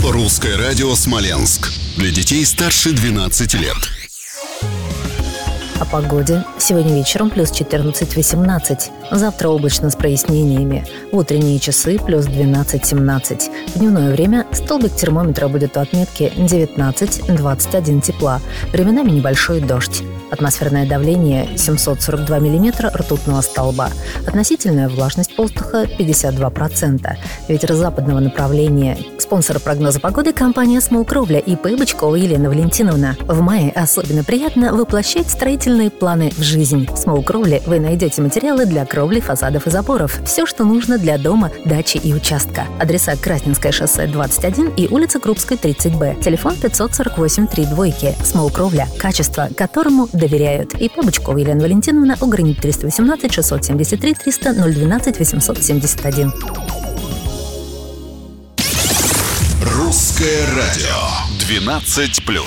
Русское радио «Смоленск». Для детей старше 12 лет. О погоде. Сегодня вечером плюс 14-18. Завтра облачно с прояснениями. В утренние часы плюс 12-17. В дневное время столбик термометра будет у отметки 19-21 тепла. Временами небольшой дождь. Атмосферное давление 742 миллиметра ртутного столба. Относительная влажность воздуха 52%. Ветер западного направления. Спонсор прогноза погоды — компания «Смол Кровля» ИП Бычкова Елена Валентиновна. В мае особенно приятно воплощать строительные планы в жизнь. В «Смол Кровле» вы найдете материалы для кровли, фасадов и заборов. Все, что нужно для дома, дачи и участка. Адреса: Красненское шоссе 21 и улица Крупской 30Б. Телефон 548 32. «Смол Кровля» — качество, которому доверяют. ИП Бычкова Елена Валентиновна, Угринит 318 673 300 012 871. Русское радио 12+.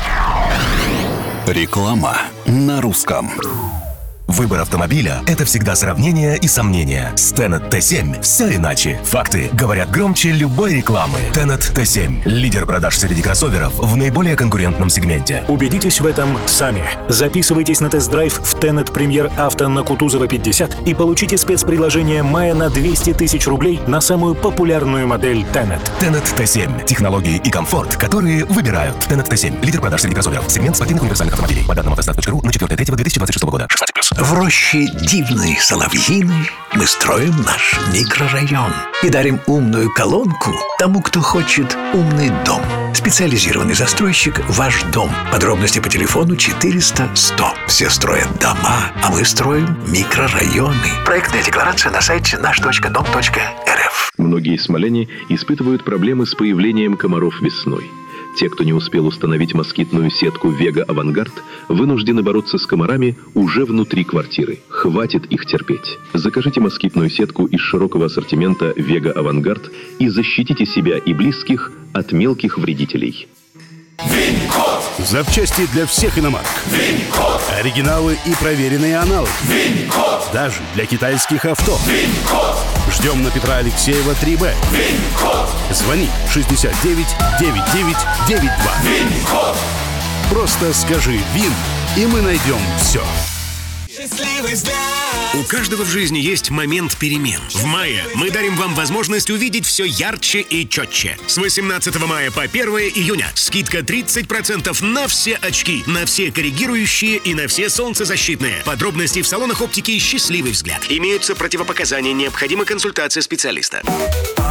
Реклама на русском. Выбор автомобиля – это всегда сравнение и сомнения. С Tenet T7 все иначе. Факты говорят громче любой рекламы. Tenet T7 – лидер продаж среди кроссоверов в наиболее конкурентном сегменте. Убедитесь в этом сами. Записывайтесь на тест-драйв в Tenet Premier Auto на Кутузова 50 и получите спецпредложение мая на 200 тысяч рублей на самую популярную модель Tenet. Tenet T7 – технологии и комфорт, которые выбирают. Tenet T7 – лидер продаж среди кроссоверов. Сегмент спортивных универсальных автомобилей. По данным автостат.ру на 4.3.2026 года. 16+. В роще дивной Соловьиной мы строим наш микрорайон и дарим умную колонку тому, кто хочет умный дом. Специализированный застройщик «Ваш дом». Подробности по телефону 400 100. Все строят дома, а мы строим микрорайоны. Проектная декларация на сайте наш.дом.рф. Многие смоляне испытывают проблемы с появлением комаров весной. Те, кто не успел установить москитную сетку «Вега Авангард», вынуждены бороться с комарами уже внутри квартиры. Хватит их терпеть. Закажите москитную сетку из широкого ассортимента «Вега Авангард» и защитите себя и близких от мелких вредителей. ВИН-код. Запчасти для всех иномарок. ВИН-код. Оригиналы и проверенные аналоги. ВИН-код. Даже для китайских авто. ВИН-код. Ждем на Петра Алексеева 3Б. ВИН-код. Звони 69 99 92. ВИН-код. Просто скажи ВИН, и мы найдем все. У каждого в жизни есть момент перемен. В мае мы дарим вам возможность увидеть все ярче и четче. С 18 мая по 1 июня скидка 30% на все очки, на все коррегирующие и на все солнцезащитные. Подробности в салонах оптики «Счастливый взгляд». Имеются противопоказания, необходима консультация специалиста.